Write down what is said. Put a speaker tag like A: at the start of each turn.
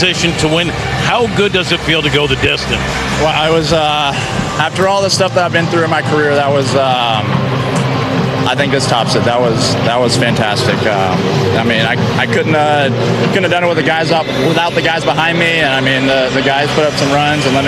A: position to win. How good does it feel to go the distance?
B: Well, I was after all the stuff that I've been through in my career, that was I think this tops it. That was fantastic. I mean, I couldn't have done it with the guys up without the guys behind me, and I mean the guys put up some runs and let me